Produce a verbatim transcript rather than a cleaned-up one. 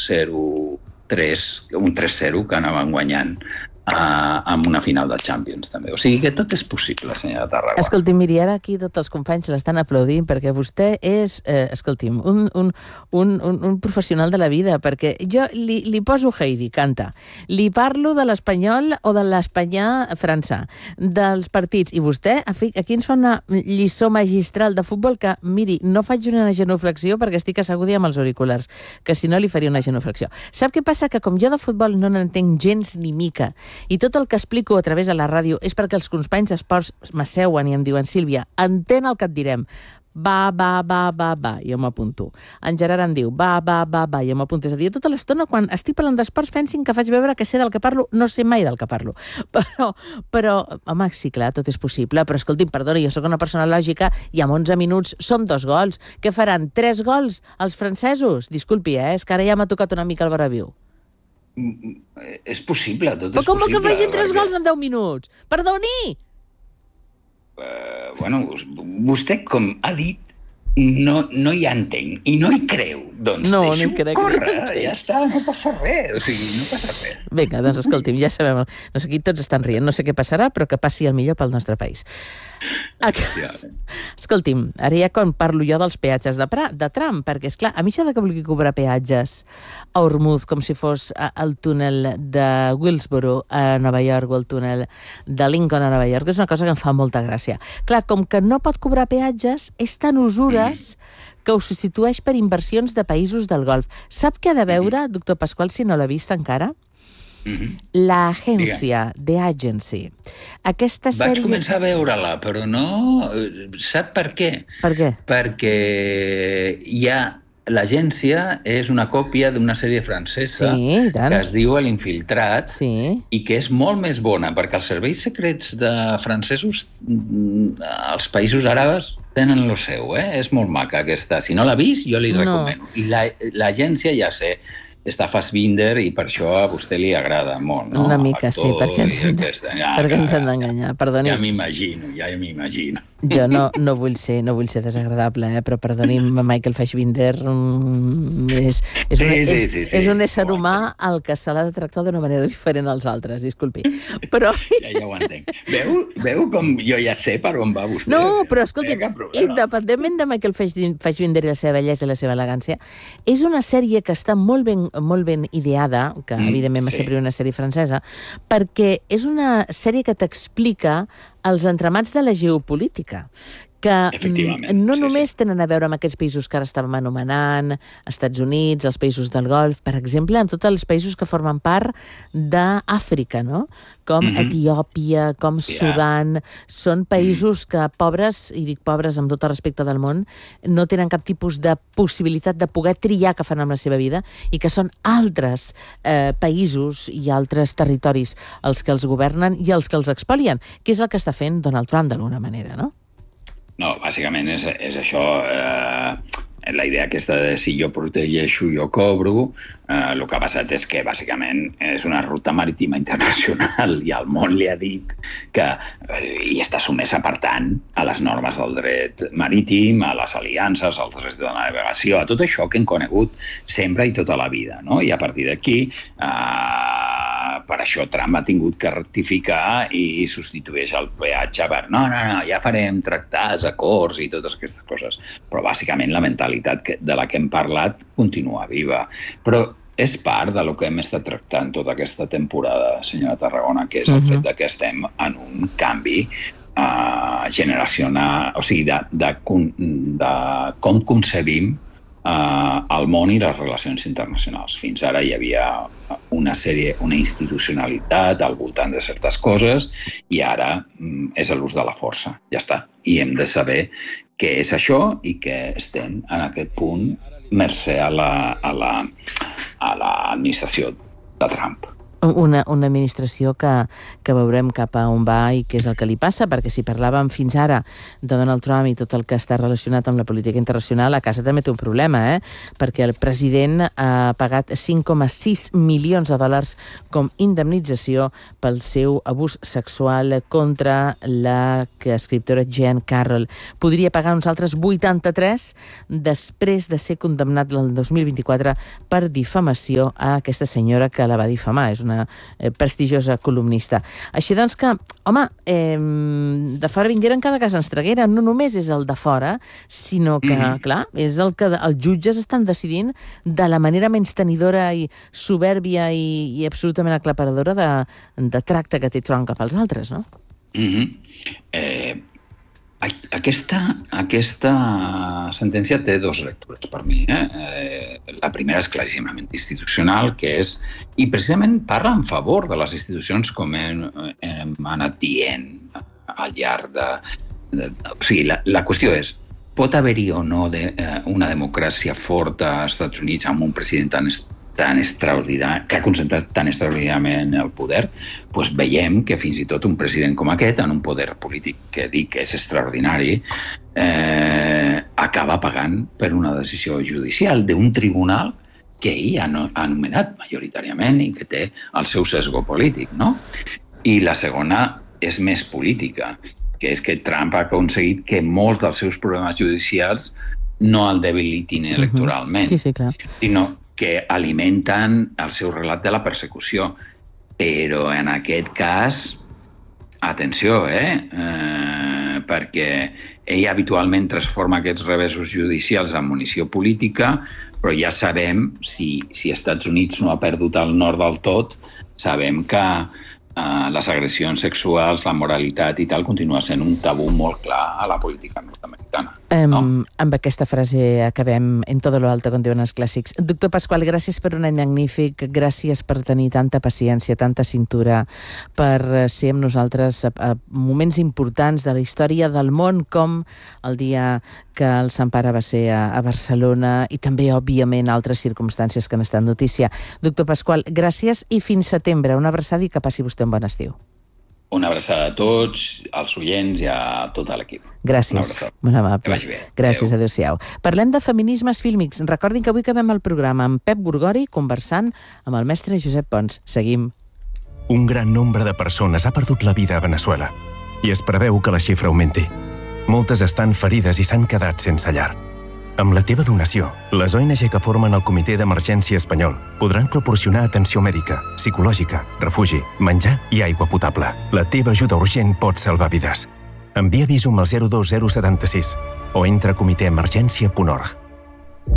zero tres, un tres zero que anaven guanyant Uh, amb una final de Champions, també. O sigui que tot és possible, senyora Tarragona. Escolti'm, miri, ara aquí tots els companys l'estan aplaudint perquè vostè és, eh, escolti'm, un, un, un, un, un professional de la vida, perquè jo li, li poso Heidi, canta, li parlo de l'Espanyol o de l'Espanyà-França, dels partits, i vostè aquí ens fa una lliçó magistral de futbol que, miri, no faig una genuflexió perquè estic asseguda amb els auriculars, que si no li faria una genuflexió. Sap què passa? Que com jo de futbol no n'entenc gens ni mica, i tot el que explico a través de la ràdio és perquè els companys d'esports m'asseuen i em diuen: Sílvia, entén el que et direm. Va, va, va, va, va, jo m'apunto. En Gerard em diu, va, va, va, va, jo m'apunto. És a dir, tota l'estona, quan estic parlant d'esports, pensin que faig veure que sé del que parlo, no sé mai del que parlo. Però, però home, sí, clar, tot és possible, però escolti'm, perdoni, jo sóc una persona lògica i en onze minuts són dos gols. Què faran? Tres gols els francesos? Disculpi, eh? És que ara ja m'ha tocat una mica el Baraviu. És possible, tot però és possible. Però com que facin tres gols en deu minuts? Perdoni! Uh, bueno, vostè, com ha dit, no, no hi entenc i no hi creu. Doncs no, deixo no crec, córrer, no ja està, no passa res. O sigui, no passa res. Vinga, doncs escolti'm, ja sabem. No sé, aquí tots estan rient, no sé què passarà, però que passi el millor pel nostre país. Escolti'm, ara ja quan parlo jo dels peatges de, pra, de tram, perquè, esclar, a mi això de que vulgui cobrar peatges a Ormuz com si fos el túnel de Willsboro a Nova York o el túnel de Lincoln a Nova York és una cosa que em fa molta gràcia. Clar, com que no pot cobrar peatges, és tan usures mm. que ho substitueix per inversions de països del Golf. Sap què ha de veure, mm-hmm. doctor Pasqual, si no l'ha vist encara? Mm-hmm. L'agència, The Agency. Aquesta sèrie... Vaig començar a veure-la, però no... Sap per què? Per què? Perquè hi ha... L'agència és una còpia d'una sèrie francesa sí, que es diu L'Infiltrat sí. i que és molt més bona, perquè els serveis secrets de francesos als països àrabs tenen el seu, eh? És molt maca aquesta. Si no l'ha vist, jo li no. recomano. I l'agència ja sé... està Fassbinder i per això a vostè li agrada molt, no? Una mica, Actor, sí, perquè ens hem, aquesta, ja, perquè ens hem d'enganyar, perdoni. Ja m'imagino, ja m'imagino. Jo no, no, vull ser, no vull ser desagradable, eh? Però perdoni, Michael Fassbinder mm, és, és, un, sí, sí, és, sí, sí, és un ésser humà al que se l'ha de tractar d'una manera diferent als altres, disculpi. Però... Ja, ja ho entenc. Veu, veu com jo ja sé per on va vostè? No, però escolti, independentment de Michael Fassbinder i la seva bellesa i la seva elegància, és una sèrie que està molt ben molt ben ideada, que mm, evidentment va ser sí. una sèrie francesa, perquè és una sèrie que t'explica els entramats de la geopolítica, que no només sí, sí. tenen a veure amb aquests països que ara estàvem anomenant, Estats Units, els països del Golf, per exemple, amb tots els països que formen part d'Àfrica, no? Com mm-hmm. Etiòpia, com yeah. Sudan, són països que pobres, i dic pobres amb tot el respecte del món, no tenen cap tipus de possibilitat de poder triar què fan amb la seva vida i que són altres eh, països i altres territoris els que els governen i els que els expolien, que és el que està fent Donald Trump d'alguna manera, no? No, bàsicament és, és això, eh, la idea aquesta de si jo protegeixo, jo cobro, eh, el que ha passat és que bàsicament és una ruta marítima internacional i el món li ha dit que eh, i està sumesa, per tant, a les normes del dret marítim, a les aliances, als drets de la navegació, a tot això que hem conegut sempre i tota la vida, no? I a partir d'aquí... Eh, per això Trump ha tingut que rectificar i substitueix el peatge per no, no, no, ja farem tractats, acords i totes aquestes coses. Però bàsicament la mentalitat que, de la que hem parlat continua viva. Però és part de lo que hem estat tractant tota aquesta temporada, senyora Tarragona, que és el uh-huh. fet de que estem en un canvi uh, generacional, o sigui, de, de, de com concebim Uh, el món i les relacions internacionals. Fins ara hi havia una sèrie, una institucionalitat al voltant de certes coses i ara um, és l'ús de la força. Ja està. I hem de saber què és això i que estem en aquest punt mercè a la, a la, a l'administració de Trump. Una, una administració que, que veurem cap a on va i què és el que li passa, perquè si parlàvem fins ara de Donald Trump i tot el que està relacionat amb la política internacional, a casa també té un problema, eh? perquè el president ha pagat cinc coma sis milions de dòlars com indemnització pel seu abús sexual contra la escriptora Jean Carroll. Podria pagar uns altres vuitanta-tres després de ser condemnat el dos mil vint-i-quatre per difamació a aquesta senyora que la va difamar. És una eh, prestigiosa columnista. Així doncs que, home, eh, de fora vingueren cada cas ens tragueren. No només és el de fora, sinó que, mm-hmm. clar, és el que els jutges estan decidint de la manera menys tenidora i soberbia i, i absolutament aclaparadora de, de tracte que té Trump cap als altres, no? Mm-hmm. Eh... Aquesta, aquesta sentència té dos lectures per mi. Eh? Eh, la primera és claríssimament institucional, que és, i precisament parla en favor de les institucions com hem, hem anat dient al llarg de... de o sigui, la, la qüestió és, pot haver-hi o no de, eh, una democràcia forta als Estats Units amb un president tan tan extraordinari, que ha concentrat tan extraordinàriament el poder, doncs veiem que fins i tot un president com aquest, en un poder polític que dic que és extraordinari, eh, acaba pagant per una decisió judicial d'un tribunal que ell ha anomenat majoritàriament i que té el seu sesgo polític, no? I la segona és més política, que és que Trump ha aconseguit que molts dels seus problemes judicials no el debilitin electoralment, sí, sí, clar. sinó que alimenten el seu relat de la persecució. Però en aquest cas, atenció, eh? eh perquè ell habitualment transforma aquests revessos judicials en munició política, però ja sabem, si, si els Estats Units no ha perdut el nord del tot, sabem que eh, les agressions sexuals, la moralitat i tal, continua sent un tabú molt clar a la política nord-americana. Um, no? Amb aquesta frase acabem en todo lo alto, com diuen els clàssics. Doctor Pasqual, gràcies per un any magnífic, gràcies per tenir tanta paciència, tanta cintura, per ser amb nosaltres a, a moments importants de la història del món, com el dia que el Sant Pare va ser a, a Barcelona i també, òbviament, altres circumstàncies que han estat notícia. Doctor Pasqual, gràcies i fins setembre. Una abraçada i que passi vostè un bon estiu. Una abraçada a tots, als oients i a tot l'equip. Gràcies. Molt amable. Que vagi bé. Gràcies, adéu-siau. Parlem de feminismes fílmics. Recordin que avui acabem el programa amb Pep Gorgori conversant amb el mestre Josep Pons. Seguim. Un gran nombre de persones ha perdut la vida a Veneçuela i es preveu que la xifra augmenti. Moltes estan ferides i s'han quedat sense llar. Amb la teva donació, les O N G que formen el Comitè d'Emergència Espanyol podran proporcionar atenció mèdica, psicològica, refugi, menjar i aigua potable. La teva ajuda urgent pot salvar vides. Envia Visum al zero dos zero set sis o entra a comitè emergència punt org.